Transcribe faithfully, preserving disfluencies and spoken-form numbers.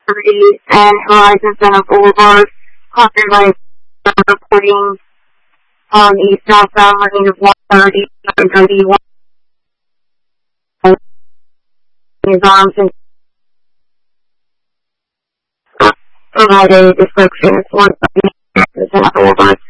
thirty and Horizon Center Boulevard, crossing by reporting on the southbound lane of one thirty and thirty-one. His arms and provide a description of one thirty Center Boulevard.